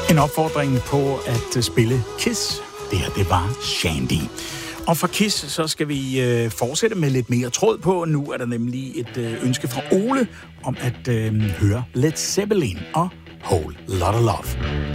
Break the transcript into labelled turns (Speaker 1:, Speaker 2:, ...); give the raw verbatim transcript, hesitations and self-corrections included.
Speaker 1: En opfordring på at spille Kiss. Det her, det var Shandy. Og for Kiss, så skal vi øh, fortsætte med lidt mere tråd på. Nu er der nemlig et øh, ønske fra Ole om at øh, høre Led Zeppelin og Whole Lotta Love.